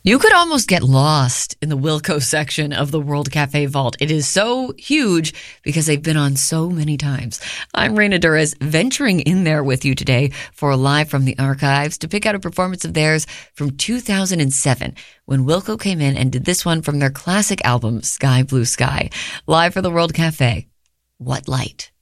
You could almost get lost in the Wilco section of the World Cafe Vault. It is so huge because they've been on so many times. I'm Reina Durez, venturing in there with you today for a Live from the Archives to pick out a performance of theirs from 2007 when Wilco came in and did this one from their classic album, Sky Blue Sky. Live for the World Cafe. What Light?